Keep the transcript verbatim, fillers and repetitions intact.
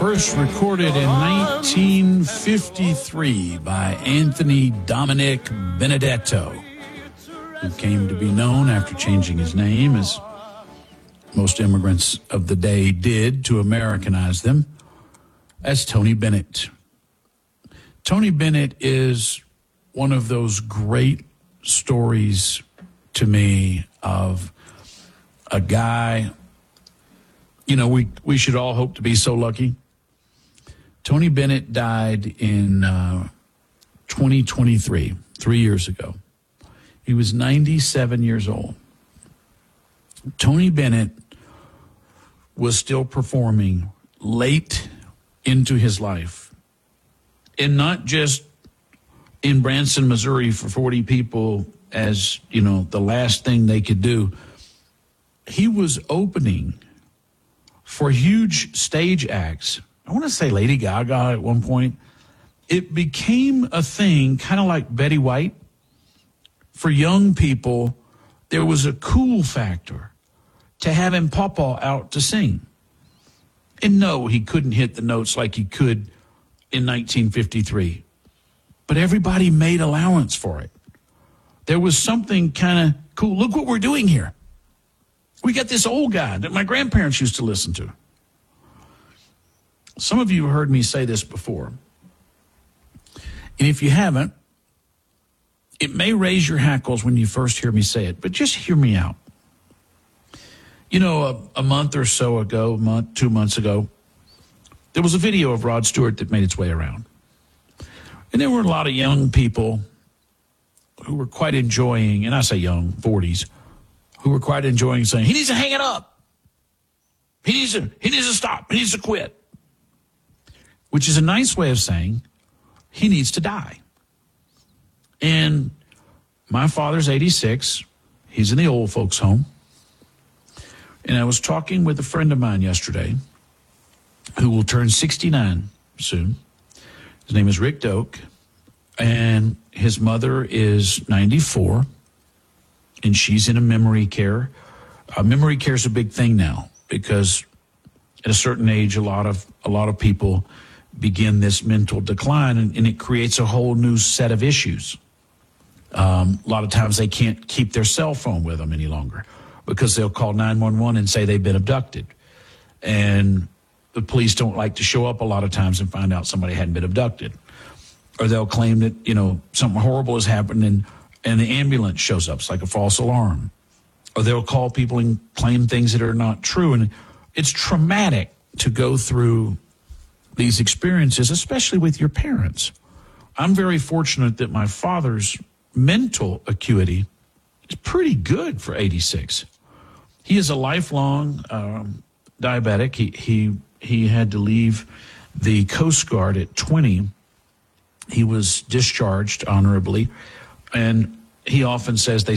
first recorded in nineteen fifty-three by Anthony Dominic Benedetto, who came to be known after changing his name, as most immigrants of the day did to Americanize them, as Tony Bennett. Tony Bennett is one of those great stories to me of a guy. You know, we, we should all hope to be so lucky. Tony Bennett died in uh, twenty twenty-three, three years ago. He was ninety-seven years old. Tony Bennett was still performing late into his life. And not just in Branson, Missouri for forty people as, you know, the last thing they could do. He was opening for huge stage acts. I want to say Lady Gaga at one point. It became a thing, kind of like Betty White. For young people, there was a cool factor to having Pawpaw out to sing. And no, he couldn't hit the notes like he could in nineteen fifty-three. But everybody made allowance for it. There was something kind of cool. Look what we're doing here. We got this old guy that my grandparents used to listen to. Some of you have heard me say this before. And if you haven't, it may raise your hackles when you first hear me say it, but just hear me out. You know, a, a month or so ago, month, two months ago, there was a video of Rod Stewart that made its way around. And there were a lot of young people who were quite enjoying, and I say young, forties, who were quite enjoying saying, he needs to hang it up. He needs to, he needs to stop. He needs to quit. Which is a nice way of saying he needs to die. And my father's eighty-six. He's in the old folks' home. And I was talking with a friend of mine yesterday who will turn sixty-nine soon. His name is Rick Doak. And his mother is ninety-four. And she's in a memory care. Uh, memory care is a big thing now because at a certain age, a lot of a lot of people begin this mental decline, and, and it creates a whole new set of issues. Um, a lot of times they can't keep their cell phone with them any longer because they'll call nine one one and say they've been abducted. And the police don't like to show up a lot of times and find out somebody hadn't been abducted. Or they'll claim that, you know, something horrible has happened and and the ambulance shows up. It's like a false alarm. Or they'll call people and claim things that are not true. And it's traumatic to go through these experiences, especially with your parents. I'm very fortunate that my father's mental acuity is pretty good for eighty-six. He is a lifelong um, diabetic. He, he, he had to leave the Coast Guard at twenty. He was discharged honorably. And he often says they